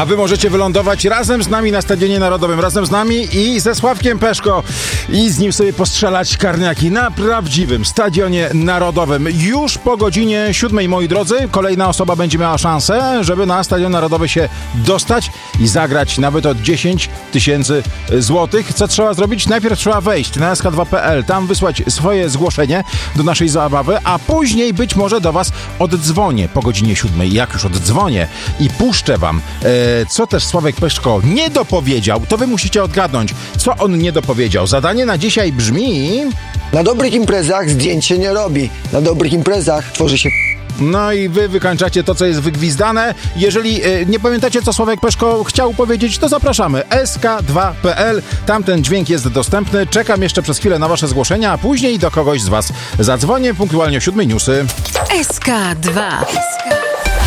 A wy możecie wylądować razem z nami na Stadionie Narodowym, razem z nami i ze Sławkiem Peszko i z nim sobie postrzelać karniaki na prawdziwym Stadionie Narodowym. Już po godzinie 7, moi drodzy, kolejna osoba będzie miała szansę, żeby na Stadion Narodowy się dostać i zagrać nawet od 10 000 złotych. Co trzeba zrobić? Najpierw trzeba wejść na sk2.pl, tam wysłać swoje zgłoszenie do naszej zabawy, a później być może do was oddzwonię po godzinie 7. Jak już oddzwonię i puszczę wam, co też Sławek Peszko nie dopowiedział, to wy musicie odgadnąć, co on nie dopowiedział. Zadanie na dzisiaj brzmi... Na dobrych imprezach zdjęć się nie robi. Na dobrych imprezach tworzy się... No i wy wykańczacie to, co jest wygwizdane. Jeżeli nie pamiętacie, co Sławek Peszko chciał powiedzieć, to zapraszamy. sk2.pl, tam ten dźwięk jest dostępny. Czekam jeszcze przez chwilę na wasze zgłoszenia, a później do kogoś z was zadzwonię punktualnie o 7 newsy. SK2.